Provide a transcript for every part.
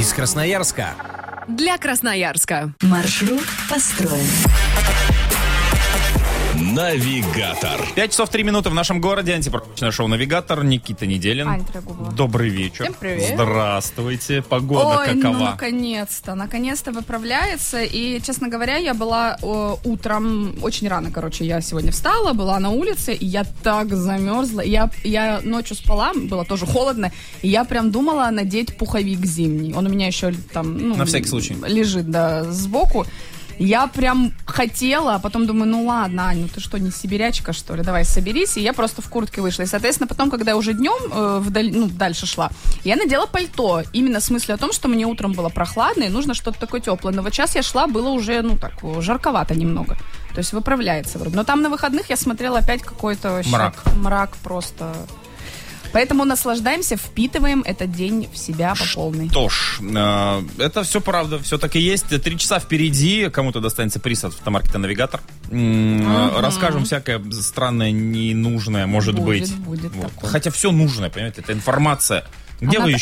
из Красноярска. Для Красноярска. Маршрут построен. Навигатор. 5 часов 3 минуты в нашем городе. Антипробочное шоу «Навигатор». Никита Неделин. Ань Трегубова. Добрый вечер. Всем привет. Здравствуйте. Погода Ой, какова? ну наконец-то выправляется. И, честно говоря, я была утром, очень рано, я сегодня встала, была на улице, и я так замерзла. Я ночью спала, было тоже холодно, и я прям думала надеть пуховик зимний. Он у меня еще там, на всякий случай лежит, да, сбоку. Я прям хотела, а потом думаю, ну ладно, Ань, ну ты что, не сибирячка, что ли? Давай, соберись. И я просто в куртке вышла. И, соответственно, потом, когда я уже днем дальше шла, я надела пальто. Именно в смысле о том, что мне утром было прохладно, и нужно что-то такое теплое. Но вот сейчас я шла, было уже, жарковато немного. То есть выправляется вроде. Но там на выходных я смотрела опять какой-то вообще... Мрак просто... Поэтому наслаждаемся, впитываем этот день в себя по полной. Что ж, это все правда, все так и есть. 3 часа впереди, кому-то достанется приз от автомаркета «Навигатор». Расскажем всякое странное, ненужное, может быть. Будет вот. Хотя все нужное, понимаете, это информация. Где вы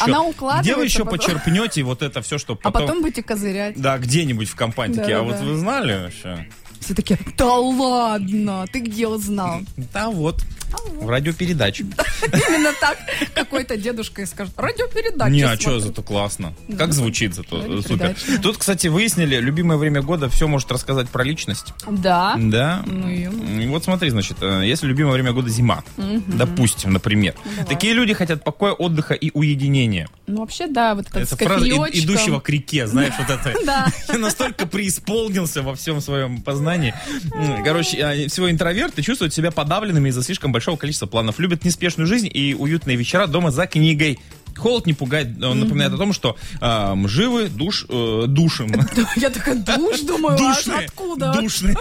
еще потом... почерпнете вот это все, что потом... А потом будете козырять. Да, где-нибудь в компании. Да, такие, да, вот вы знали вообще? Все такие, да ладно, ты где узнал? Да вот. В радиопередаче. Именно так какой-то дедушка и скажет, радиопередача. Не, а что, зато классно. Как звучит, зато супер. Тут, кстати, выяснили, любимое время года все может рассказать про личность. Да? Да. И вот смотри, значит, если любимое время года зима, допустим, например. Такие люди хотят покоя, отдыха и уединения. Ну, вообще, да, вот это с кофеечком. Фраза идущего к реке, знаешь, вот это. Да. Я настолько преисполнился во всем своем познании. Короче, всего интроверты чувствуют себя подавленными из-за слишком большого количества планов. Любят неспешную жизнь и уютные вечера дома за книгой. Холод не пугает, он напоминает о том, что мы живы, душим. Я такая, думаю, откуда? Душные.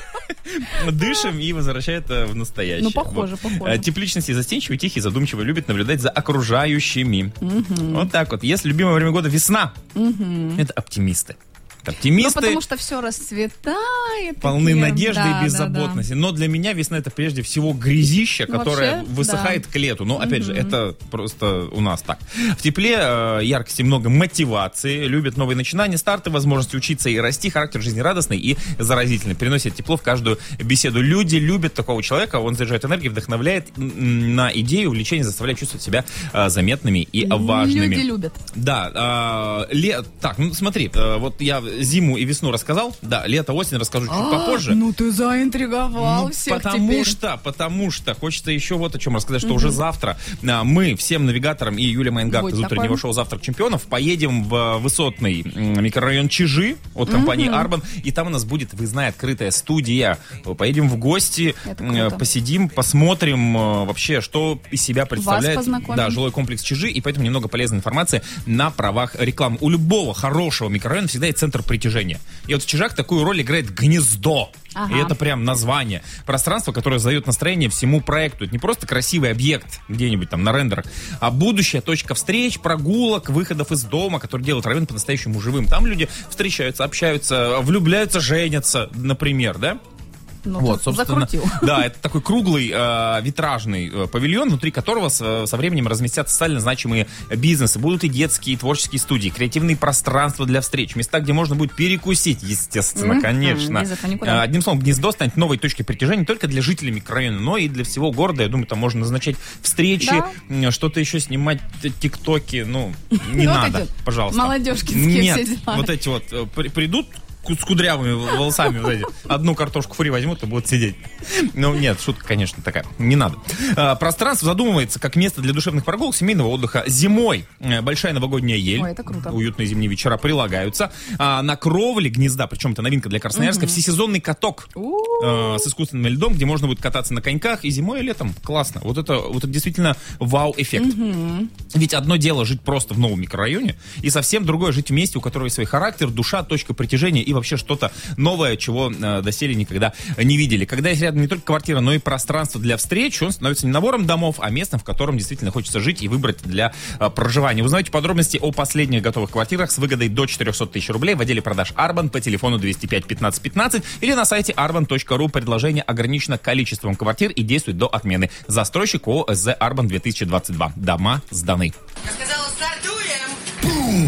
Дышим и возвращает в настоящее. Ну, похоже. Тепличность и застенчивый, тихий, задумчивый, любит наблюдать за окружающими. Вот так вот. Если любимое время года весна, это оптимисты. Оптимисты, ну, потому что все расцветает. Полны надежды и беззаботности. Да. Но для меня весна — это прежде всего грязища, которая высыхает к лету. Но, опять же, это просто у нас так. В тепле яркости много мотивации, любят новые начинания, старты, возможности учиться и расти. Характер жизнерадостный и заразительный. Приносит тепло в каждую беседу. Люди любят такого человека, он заряжает энергией, вдохновляет на идею, увлечение, заставляет чувствовать себя заметными и важными. Люди любят. Да. Так, ну смотри, вот я зиму и весну рассказал. Да, лето, осень расскажу чуть попозже. Ну ты заинтриговал всех потому что хочется еще вот о чем рассказать, что уже завтра мы всем навигаторам и Юлия Майнгард из утреннего шоу «Завтрак чемпионов» поедем в высотный микрорайон Чижи от компании Арбан, и там у нас будет выездная открытая студия. Поедем в гости, посидим, посмотрим вообще, что из себя представляет жилой комплекс Чижи, и поэтому немного полезной информации на правах рекламы. У любого хорошего микрорайона всегда есть центр притяжения. И вот в Чижах такую роль играет гнездо. И это прям название. Пространство, которое задает настроение всему проекту. Это не просто красивый объект где-нибудь там на рендерах, а будущая точка встреч, прогулок, выходов из дома, который делает район по-настоящему живым. Там люди встречаются, общаются, влюбляются, женятся, например, да? Ну, вот, собственно, закрутил. Да, это такой круглый витражный павильон, внутри которого со временем разместятся социально значимые бизнесы. Будут и детские, и творческие студии, креативные пространства для встреч, места, где можно будет перекусить, естественно, конечно. Одним словом, гнездо станет новой точкой притяжения не только для жителей микрорайона, но и для всего города. Я думаю, там можно назначать встречи, что-то еще снимать, тиктоки, не надо, пожалуйста. Молодежкинские все дела. Вот эти вот придут с кудрявыми волосами, вот эти, одну картошку фри возьмут и будут сидеть. Ну, нет, шутка, конечно, такая. Не надо. Пространство задумывается как место для душевных прогулок, семейного отдыха. Зимой большая новогодняя ель. Ой, это круто. Уютные зимние вечера прилагаются. На кровле гнезда, причем это новинка для Красноярска, всесезонный каток с искусственным льдом, где можно будет кататься на коньках и зимой, и летом. Классно. Вот это действительно вау-эффект. Ведь одно дело жить просто в новом микрорайоне, и совсем другое жить в месте, у которого есть свой характер, душа, точка притяжения и вообще что-то новое, чего доселе никогда не видели. Когда есть рядом не только квартира, но и пространство для встреч, он становится не набором домов, а местом, в котором действительно хочется жить и выбрать для проживания. Узнаете подробности о последних готовых квартирах с выгодой до 400 тысяч рублей в отделе продаж Арбан по телефону 205 15 15 или на сайте arban.ru. Предложение ограничено количеством квартир и действует до отмены. Застройщик ООО СЗ Арбан 2022. Дома сданы. Я сказала, стартуем!